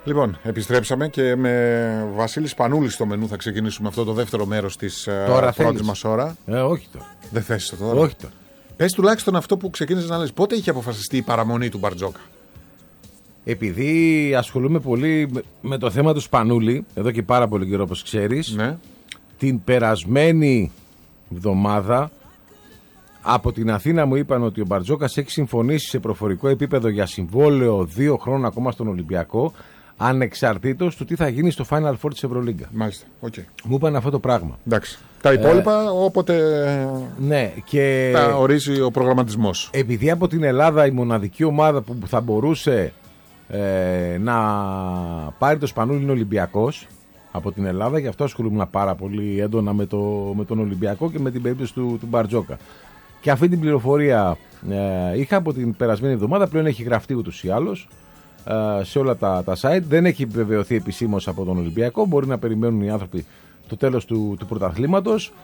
Λοιπόν, επιστρέψαμε και με Βασίλη Σπανούλη στο μενού θα ξεκινήσουμε αυτό το δεύτερο μέρος της πρώτης μας ώρα. Όχι τώρα. Δεν θες το τώρα. Όχι τώρα. Πες τουλάχιστον αυτό που ξεκίνησες να λες. Πότε είχε αποφασιστεί η παραμονή του Μπαρτζόκα? Επειδή ασχολούμαι πολύ με το θέμα του Σπανούλη, εδώ και πάρα πολύ καιρό όπως ξέρεις, Ναι. την περασμένη εβδομάδα από την Αθήνα μου είπαν ότι ο Μπαρτζόκας έχει συμφωνήσει σε προφορικό επίπεδο για συμβόλαιο 2 χρόνων ακόμα στον Ολυμπιακό, ανεξαρτήτως του τι θα γίνει στο Final Four της Ευρωλίγκα. Μάλιστα. Okay. Μου είπαν αυτό το πράγμα. Εντάξει. Τα υπόλοιπα όποτε ναι, και τα ορίζει ο προγραμματισμός. επειδή από την Ελλάδα η μοναδική ομάδα που θα μπορούσε να πάρει το Σπανούλι είναι Ολυμπιακός από την Ελλάδα, γι' αυτό ασχολούμαι πάρα πολύ έντονα με τον Ολυμπιακό και με την περίπτωση του Μπαρτζόκα. Και αυτή την πληροφορία είχα από την περασμένη εβδομάδα, πλέον έχει γραφτεί ούτως ή άλλως σε όλα τα site, δεν έχει επιβεβαιωθεί επισήμως από τον Ολυμπιακό, μπορεί να περιμένουν οι άνθρωποι το τέλος του πρωταθλήματος,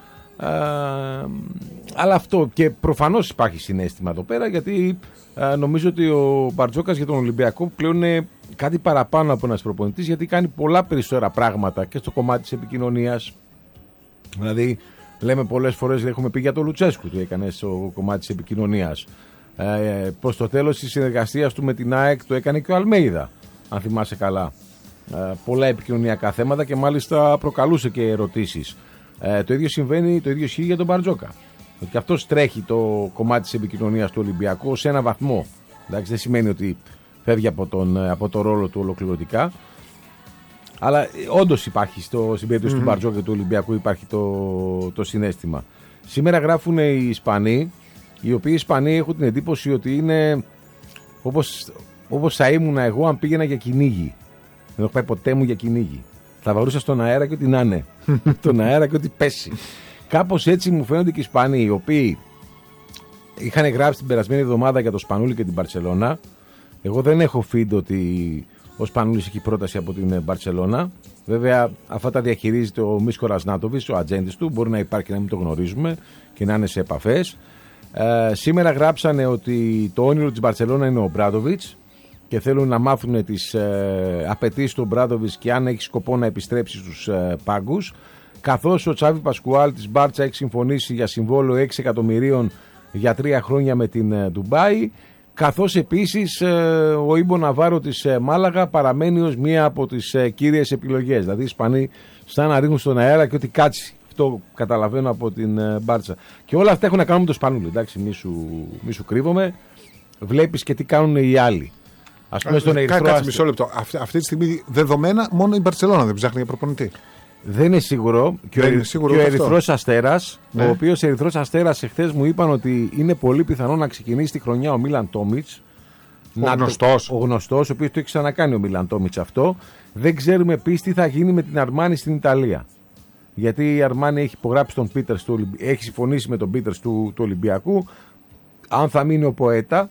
αλλά αυτό, και προφανώς υπάρχει συναίσθημα εδώ πέρα, γιατί νομίζω ότι ο Μπαρτζόκας για τον Ολυμπιακό πλέον είναι κάτι παραπάνω από ένας προπονητής, γιατί κάνει πολλά περισσότερα πράγματα και στο κομμάτι της επικοινωνίας. Δηλαδή λέμε πολλές φορές, έχουμε πει για τον Λουτσέσκου, του έκανε στο κομμάτι της επικοινωνίας. Προς το τέλος της συνεργασίας του με την ΑΕΚ το έκανε και ο Αλμέιδα, αν θυμάσαι καλά. Πολλά επικοινωνιακά θέματα και μάλιστα προκαλούσε και ερωτήσεις. Το ίδιο συμβαίνει, το ίδιο ισχύει για τον Μπαρτζόκα. Ότι και αυτός τρέχει το κομμάτι της επικοινωνίας του Ολυμπιακού σε ένα βαθμό. Εντάξει, δεν σημαίνει ότι φεύγει από το ρόλο του ολοκληρωτικά. Αλλά όντως υπάρχει στην περίπτωση του Μπαρτζόκα και του Ολυμπιακού υπάρχει το συναίσθημα. Σήμερα γράφουν οι Ισπανοί, οι οποίοι Ισπανοί έχουν την εντύπωση ότι είναι όπως θα ήμουν εγώ αν πήγαινα για κυνήγι. Δεν έχω πάει ποτέ μου για κυνήγι. Θα βαρούσα στον αέρα και ό,τι να είναι. Τον αέρα και ό,τι πέσει. Κάπως έτσι μου φαίνονται και οι Ισπανοί, οι οποίοι είχαν γράψει την περασμένη εβδομάδα για το Σπανούλι και την Μπαρσελόνα. Εγώ δεν έχω feed ότι ο Σπανούλης έχει πρόταση από την Μπαρσελόνα. Βέβαια, αυτά τα διαχειρίζεται ο Μίσκο Ρασνάτοβιτς, ο ατζέντης του. Μπορεί να υπάρχει και να μην το γνωρίζουμε και να είναι σε επαφές. Σήμερα γράψανε ότι το όνειρο της Μπαρσελόνα είναι ο Μπράντοβιτς και θέλουν να μάθουν τις απαιτήσεις του Μπράντοβιτς και αν έχει σκοπό να επιστρέψει στους πάγκους. Καθώς ο Τσάβι Πασκουάλ της Μπάρτσα έχει συμφωνήσει για συμβόλαιο 6 εκατομμυρίων για 3 χρόνια με την Ντουμπάι. Καθώς επίσης ο Ήμπο Ναβάρο της Μάλαγα παραμένει ως μία από τις κύριες επιλογές. Δηλαδή οι Ισπανοί σαν να ρίχνουν στον αέρα και ότι κάτσει. Αυτό καταλαβαίνω από την Μπάρτσα. Και όλα αυτά έχουν να κάνουν με το Σπανούλι. Εντάξει, μη σου κρύβομαι. Βλέπεις και τι κάνουν οι άλλοι. Ας πούμε στον Κάτσε μισό λεπτό. Αυτή τη στιγμή δεδομένα μόνο η Μπαρσελόνα δεν ψάχνει για προπονητή. Δεν είναι σίγουρο. Και ο Ερυθρός Αστέρας, ναι. Ο οποίος Ερυθρός Αστέρας εχθές μου είπαν ότι είναι πολύ πιθανό να ξεκινήσει τη χρονιά ο Μίλαν Τόμιτς. Ο γνωστός, ο οποίος το έχει ξανακάνει ο Μίλαν Τόμιτς αυτό. Δεν ξέρουμε επίσης τι θα γίνει με την Αρμάνι στην Ιταλία. Γιατί η Αρμάνι έχει υπογράψει τον Πίτερς, έχει συμφωνήσει με τον Πίτερς του Ολυμπιακού. Αν θα μείνει ο Ποέτα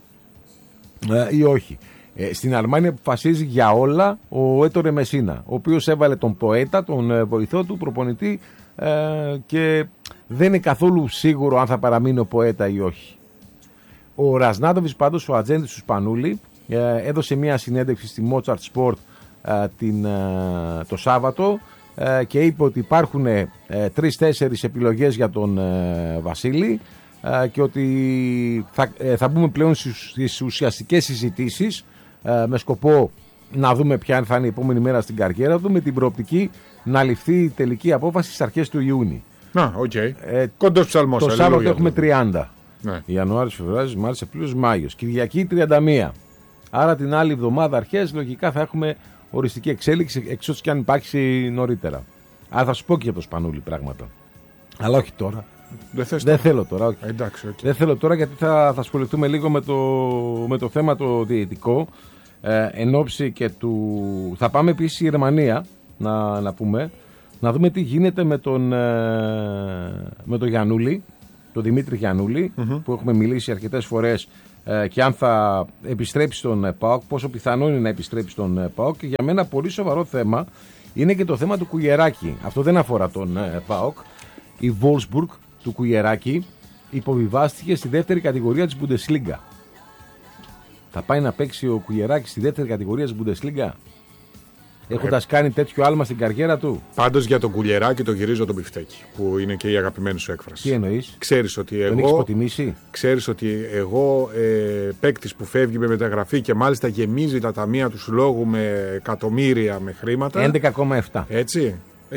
ή όχι. Στην Αρμάνι αποφασίζει για όλα ο Έτορε Μεσίνα, ο οποίος έβαλε τον Ποέτα, τον βοηθό του προπονητή, και δεν είναι καθόλου σίγουρο αν θα παραμείνει ο Ποέτα ή όχι. Ο Ρασνάτοβιτς πάντως, ο ατζέντης του Σπανούλη, έδωσε μια συνέντευξη στη Mozart Sport το Σάββατο και είπε ότι υπάρχουν 3-4 επιλογές για τον Βασίλη και ότι θα μπούμε πλέον στις ουσιαστικές συζητήσεις με σκοπό να δούμε ποια θα είναι η επόμενη μέρα στην καριέρα του, με την προοπτική να ληφθεί η τελική απόφαση στις αρχές του Ιούνιου. Κοντός ψαλμός. Το Σάββατο έχουμε 30. Ναι. Ιανουάριος, Φεβρουάριος, Μάρτιος, Απρίλιος, Μάιος. Κυριακή 31. Άρα την άλλη εβδομάδα αρχές λογικά θα έχουμε οριστική εξέλιξη, εξώς και αν υπάρξει νωρίτερα. Αλλά θα σου πω και για το Σπανούλι πράγματα. Αλλά όχι τώρα. Δεν θέλω τώρα. Okay. Εντάξει, okay. Δεν θέλω τώρα γιατί θα ασχοληθούμε λίγο με το θέμα το διαιτητικό. Εν ώψη και του. Θα πάμε επίσης στη Γερμανία να πούμε. Να δούμε τι γίνεται με τον Γιαννούλη, τον Δημήτρη Γιαννούλη, που έχουμε μιλήσει αρκετές φορές, και αν θα επιστρέψει στον ΠΑΟΚ, πόσο πιθανό είναι να επιστρέψει στον ΠΑΟΚ. Και για μένα πολύ σοβαρό θέμα είναι και το θέμα του Κουγεράκη. Αυτό δεν αφορά τον ΠΑΟΚ. Η Wolfsburg του Κουγεράκη υποβιβάστηκε στη δεύτερη κατηγορία της Bundesliga. Θα πάει να παίξει ο Κουγεράκης στη δεύτερη κατηγορία της Bundesliga. έχοντας κάνει τέτοιο άλμα στην καριέρα του. Πάντως για τον Κουλιεράκη το γυρίζω τον μπιφτέκι, που είναι και η αγαπημένη σου έκφραση. Τι εννοείς? Ξέρεις ότι τον έχεις υποτιμήσει? Ξέρεις ότι εγώ παίκτης που φεύγει με μεταγραφή και μάλιστα γεμίζει τα ταμεία του συλλόγου με εκατομμύρια με χρήματα. 11,7. Έτσι.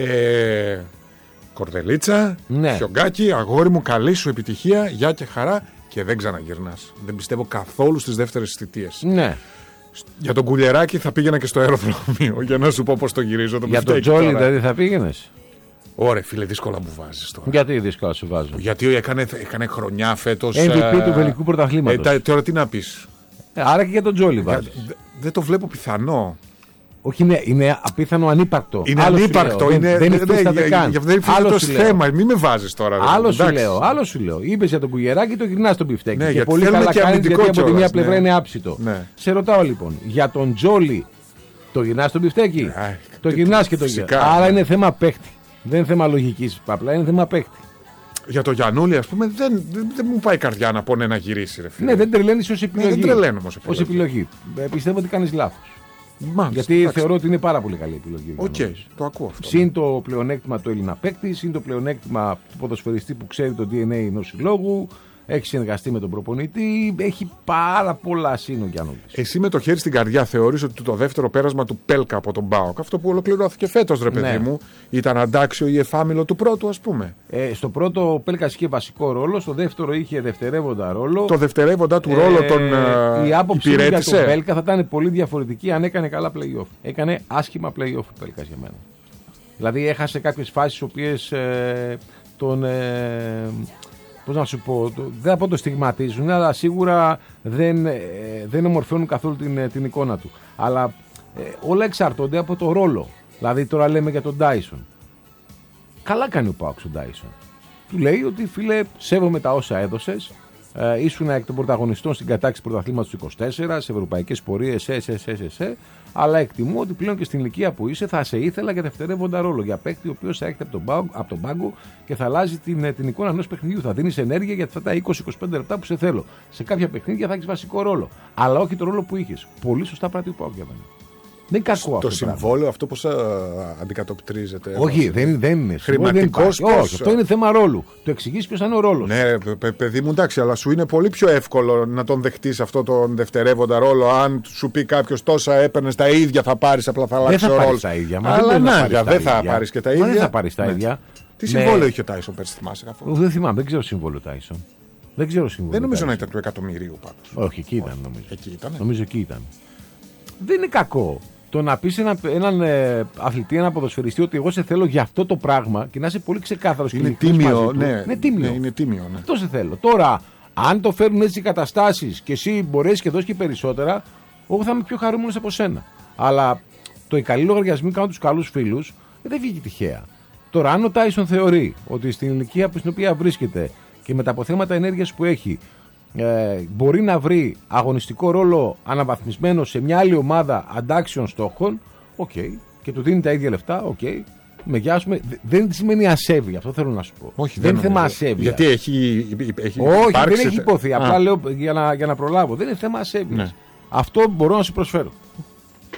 Κορδελίτσα, ναι. Χιογκάκι, αγόρι μου, καλή σου επιτυχία, γεια και χαρά, και δεν ξαναγυρνάς. Δεν πιστεύω καθόλου στις δεύτερες θητείες. Ναι. Για τον Κουλιεράκη θα πήγαινα και στο αεροδρόμιο για να σου πω πώς το γυρίζω. Για τον Τζόλι δηλαδή θα πήγαινες? Ωραία, φίλε, δύσκολα μου βάζεις τώρα. Γιατί δύσκολα σου βάζω? Γιατί έκανε χρονιά φέτος. MVP του βελγικού πρωταθλήματος. Τώρα τι να πεις? Άρα και για τον Τζόλι βάζεις? Δεν το βλέπω πιθανό. Όχι, είναι απίθανο, ανύπαρκτο. Είναι ανύπαρκτο. Δεν υφίσταται καν. Δεν υφίσταται ως θέμα. Μην με βάζεις τώρα. Άλλο σου λέω. Είπες για τον Κουγεράκη, το γυρνάς στον πιφτέκι. Ναι, και πολύ καλά κάνεις, γιατί από τη μία πλευρά είναι άψητο. Ναι. Σε ρωτάω λοιπόν, για τον Τζόλι το γυρνάς στον πιφτέκι? Το γυρνάς και το γυρνάς. Άρα είναι θέμα παίχτη. Δεν είναι θέμα λογικής, απλά είναι θέμα παίχτη. Για το Γιαννούλη, ας πούμε, δεν μου πάει η καρδιά να πω να γυρίσει. Ρε, φίλε. Ναι, δεν τρελαίνεις ως επιλογή. Δεν τρελαίνω ως επιλογή. Πιστεύω ότι κάνεις λάθος. Μάλιστα, γιατί θεωρώ ότι είναι πάρα πολύ καλή επιλογή. Οκ, το ακούω αυτό. Συν το πλεονέκτημα του Έλληνα παίκτη, συν το πλεονέκτημα του ποδοσφαιριστή που ξέρει το DNA ενός συλλόγου, έχει συνεργαστεί με τον προπονητή, έχει πάρα πολλά σύν ο Γιαννούλης. Εσύ με το χέρι στην καρδιά θεωρείς ότι το δεύτερο πέρασμα του Πέλκα από τον ΠΑΟΚ, αυτό που ολοκληρώθηκε φέτος, ρε παιδί μου, ήταν αντάξιο ή εφάμιλο του πρώτου, ας πούμε? Στο πρώτο ο Πέλκας είχε βασικό ρόλο, στο δεύτερο είχε δευτερεύοντα ρόλο. Το δευτερεύοντα του ρόλο τον η άποψη για τον Πέλκα θα ήταν πολύ διαφορετική αν έκανε καλά play-off. Έκανε άσχημα play-off ο Πέλκας για μένα. Δηλαδή έχασε κάποιες φάσεις οι οποίες τον. Πώς να σου πω, δεν θα πω το στιγματίζουν, αλλά σίγουρα δεν ομορφαίνουν καθόλου την εικόνα του. Αλλά όλα εξαρτώνται από το ρόλο. Δηλαδή τώρα λέμε για τον Ντάισον. Καλά κάνει ο ΠΑΟΚ στον Ντάισον. Του λέει ότι φίλε, σέβομαι τα όσα έδωσες. Ήσουν εκ των πρωταγωνιστών στην κατάκτηση πρωταθλήματος του 24, σε ευρωπαϊκές πορείες, αλλά εκτιμώ ότι πλέον και στην ηλικία που είσαι θα σε ήθελα για δευτερεύοντα ρόλο. Για παίκτη ο οποίος θα έρχεται από τον πάγκο και θα αλλάζει την εικόνα ενός παιχνιδιού. Θα δίνεις ενέργεια για αυτά τα 20-25 λεπτά που σε θέλω. Σε κάποια παιχνίδια θα έχεις βασικό ρόλο. Αλλά όχι το ρόλο που είχες. Πολύ σωστά πράττει ο ΠΑΟΚ για μένα. Δεν είναι κακό αυτό. Το συμβόλαιο αυτό πώς αντικατοπτρίζεται? Όχι, δεν είναι. Χρηματικός. Όχι, αυτό είναι θέμα ρόλου. Το εξηγείς ποιος είναι ο ρόλος. Ναι, παιδί μου, εντάξει, αλλά σου είναι πολύ πιο εύκολο να τον δεχτείς αυτό τον δευτερεύοντα ρόλο. Αν σου πει κάποιος τόσα έπαιρνες τα ίδια, θα πάρεις, απλά θα αλλάξεις ο ρόλος. Δεν θα πάρεις τα ίδια. Αλλά δεν θα πάρεις και τα ίδια. Δεν θα πάρεις τα ίδια. Τι συμβόλαιο είχε ο Τάισον πέρσι, θυμάσαι καθόλου? Δεν θυμάμαι, δεν ξέρω συμβόλαιο Τάισον. Δεν νομίζω να ήταν του εκατομμυρίου πάντως. Όχι, εκεί ήταν νομίζω. Εκεί ήταν. Νομίζω εκεί ήταν. Δεν είναι κακό το να πεις έναν αθλητή, έναν ποδοσφαιριστή ότι εγώ σε θέλω για αυτό το πράγμα και να είσαι πολύ ξεκάθαρος. Είναι τίμιο, ναι. Είναι τίμιο, ναι. Αυτό σε θέλω. Τώρα, αν το φέρουν έτσι οι καταστάσεις και εσύ μπορείς και δώσεις και περισσότερα, εγώ θα είμαι πιο χαρούμενος από σένα. Αλλά το οι καλοί λογαριασμοί κάνουν τους καλούς φίλους, δεν βγήκε τυχαία. Τώρα, αν ο Τάισον θεωρεί ότι στην ηλικία στην οποία βρίσκεται και με τα αποθέματα ενέργειας που έχει, μπορεί να βρει αγωνιστικό ρόλο αναβαθμισμένο σε μια άλλη ομάδα αντάξεων στόχων, και του δίνει τα ίδια λεφτά, με γιάσουμε, δεν σημαίνει ασέβεια, αυτό θέλω να σου πω. Όχι, δεν είναι θέμα ασέβεια. Γιατί έχει όχι, υπάρξει... δεν έχει υποθεί. Απλά λέω για να προλάβω. Δεν είναι θέμα ασέβειας. Ναι. Αυτό μπορώ να σου προσφέρω.